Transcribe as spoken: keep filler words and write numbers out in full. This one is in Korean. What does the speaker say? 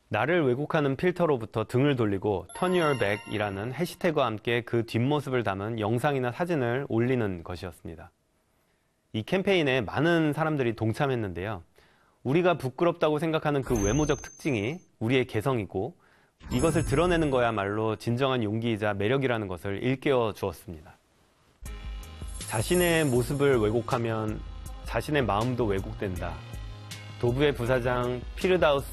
나를 왜곡하는 필터로부터 등을 돌리고 Turn Your Back이라는 해시태그와 함께 그 뒷모습을 담은 영상이나 사진을 올리는 것이었습니다. 이 캠페인에 많은 사람들이 동참했는데요. 우리가 부끄럽다고 생각하는 그 외모적 특징이 우리의 개성이고 이것을 드러내는 거야말로 진정한 용기이자 매력이라는 것을 일깨워 주었습니다. 자신의 모습을 왜곡하면 자신의 마음도 왜곡된다. 도브의 부사장 피르다우스